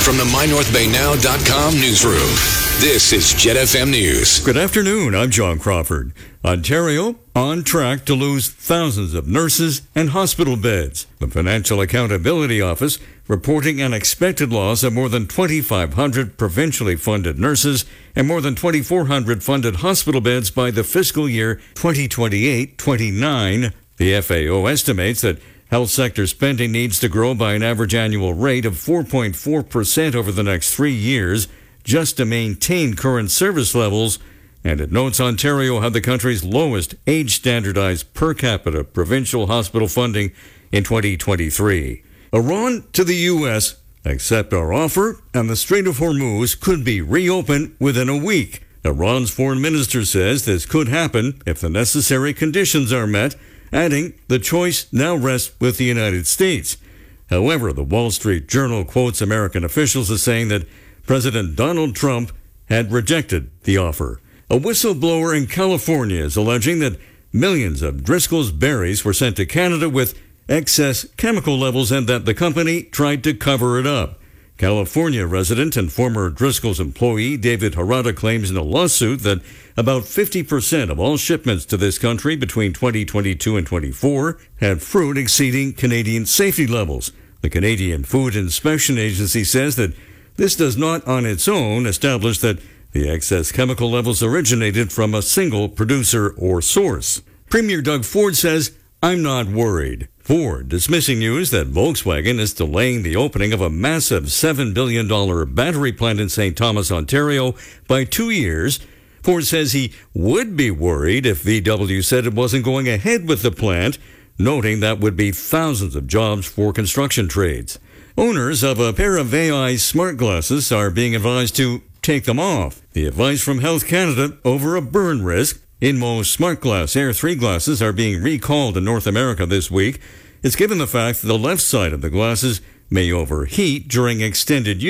From the MyNorthBayNow.com newsroom, this is Jet FM News. Good afternoon, I'm John Crawford. Ontario on track to lose thousands of nurses and hospital beds. The Financial Accountability Office reporting an expected loss of more than 2,500 provincially funded nurses and more than 2,400 funded hospital beds by the fiscal year 2028-29. The FAO estimates that health sector spending needs to grow by an average annual rate of 4.4% over the next 3 years just to maintain current service levels, and it notes Ontario had the country's lowest age-standardized per capita provincial hospital funding in 2023. Iran to the U.S. accept our offer, and the Strait of Hormuz could be reopened within a week. Iran's foreign minister says this could happen if the necessary conditions are met, adding the choice now rests with the United States. However, the Wall Street Journal quotes American officials as saying that President Donald Trump had rejected the offer. A whistleblower in California is alleging that millions of Driscoll's berries were sent to Canada with excess chemical levels and that the company tried to cover it up. California resident and former Driscoll's employee David Harada claims in a lawsuit that about 50% of all shipments to this country between 2022 and 24 had fruit exceeding Canadian safety levels. The Canadian Food Inspection Agency says that this does not on its own establish that the excess chemical levels originated from a single producer or source. Premier Doug Ford says, "I'm not worried." Ford dismissing news that Volkswagen is delaying the opening of a massive $7 billion battery plant in St. Thomas, Ontario by 2 years. Ford says he would be worried if VW said it wasn't going ahead with the plant, noting that would be thousands of jobs for construction trades. Owners of a pair of AI smart glasses are being advised to take them off. The advice from Health Canada over a burn risk. InMo Smart Glass Air 3 glasses are being recalled in North America this week. It's given the fact that the left side of the glasses may overheat during extended use.